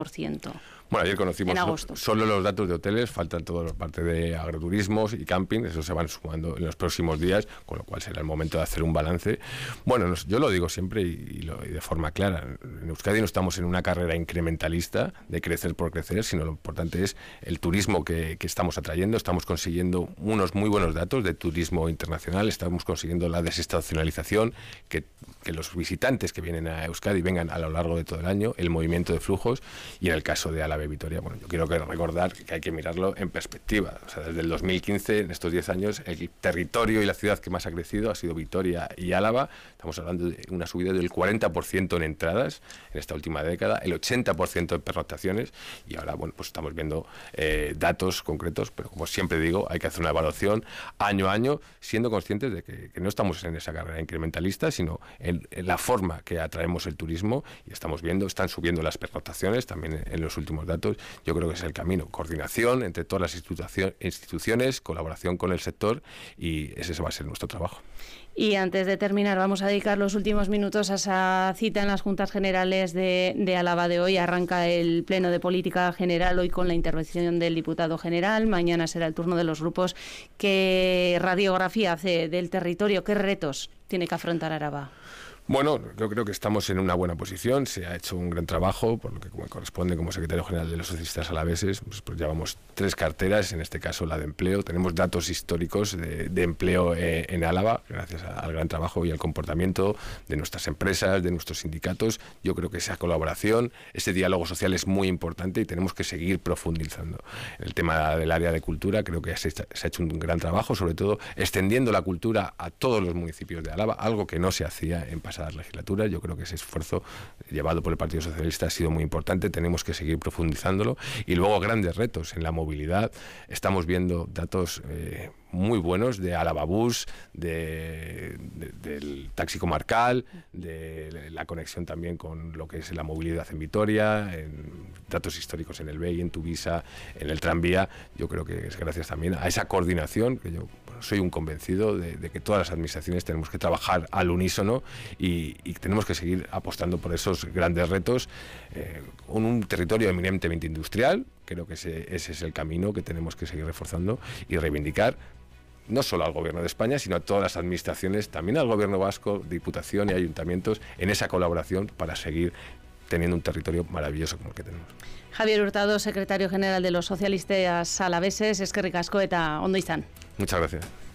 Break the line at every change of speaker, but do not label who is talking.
Bueno, ayer conocimos
en agosto.
Solo los datos de hoteles, faltan toda la parte de agroturismos y camping, eso se van sumando en los próximos días, con lo cual será el momento de hacer un balance. Bueno, yo lo digo siempre y de forma clara, en Euskadi no estamos en una carrera incrementalista de crecer por crecer, sino lo importante es el turismo que estamos atrayendo, estamos consiguiendo unos muy buenos datos de turismo internacional, estamos consiguiendo la desestacionalización, que los visitantes que vienen a Euskadi vengan a lo largo de todo el año, el movimiento de flujos, y en el caso de Álava y Vitoria, bueno, yo quiero recordar que hay que mirarlo en perspectiva. O sea, desde el 2015, en estos 10 años, el territorio y la ciudad que más ha crecido ha sido Vitoria y Álava. Estamos hablando de una subida del 40% en entradas en esta última década, el 80% en pernoctaciones, y ahora, bueno, pues estamos viendo datos concretos, pero como siempre digo, hay que hacer una evaluación año a año, siendo conscientes de que no estamos en esa carrera incrementalista, sino en la forma que atraemos el turismo, y estamos viendo, están subiendo las pernoctaciones también en los últimos datos. Yo creo que es el camino, coordinación entre todas las instituciones, colaboración con el sector, y ese va a ser nuestro trabajo.
Y antes de terminar, vamos a dedicar los últimos minutos a esa cita en las Juntas Generales de Álava de hoy. Arranca el Pleno de Política General hoy con la intervención del diputado general. Mañana será el turno de los grupos. ¿Qué radiografía hace del territorio? ¿Qué retos tiene que afrontar Álava?
Bueno, yo creo que estamos en una buena posición, se ha hecho un gran trabajo, por lo que me corresponde como secretario general de los socialistas alaveses, pues llevamos 3 carteras, en este caso la de empleo, tenemos datos históricos de empleo en Álava, gracias al gran trabajo y al comportamiento de nuestras empresas, de nuestros sindicatos. Yo creo que esa colaboración, ese diálogo social es muy importante y tenemos que seguir profundizando. En el tema del área de cultura creo que se ha hecho un gran trabajo, sobre todo extendiendo la cultura a todos los municipios de Álava, algo que no se hacía en pasadas legislaturas. Yo creo que ese esfuerzo llevado por el Partido Socialista ha sido muy importante, tenemos que seguir profundizándolo, y luego grandes retos en la movilidad. Estamos viendo datos muy buenos de Álava Bus, del taxi comarcal, de la conexión también con lo que es la movilidad en Vitoria, en datos históricos en el BEI, en Tuvisa, en el tranvía. Yo creo que es gracias también a esa coordinación, que yo soy un convencido de que todas las administraciones tenemos que trabajar al unísono y tenemos que seguir apostando por esos grandes retos con un territorio eminentemente industrial. Creo que ese es el camino que tenemos que seguir reforzando y reivindicar, no solo al Gobierno de España, sino a todas las administraciones, también al Gobierno vasco, Diputación y ayuntamientos, en esa colaboración para seguir teniendo un territorio maravilloso como el que tenemos.
Javier Hurtado, secretario general de los socialistas alaveses, eskerrik asko eta ondo izan.
Muchas gracias.